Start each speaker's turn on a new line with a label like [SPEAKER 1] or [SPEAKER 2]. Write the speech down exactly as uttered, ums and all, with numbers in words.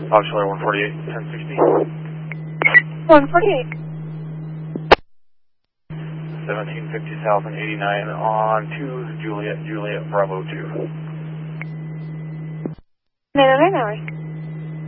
[SPEAKER 1] Auxiliary one forty-eight, ten sixty.
[SPEAKER 2] one forty-eight.
[SPEAKER 1] seventeen fifty south and eighty-nine on two Juliet, Juliet, Bravo two.
[SPEAKER 2] nine oh nine hours.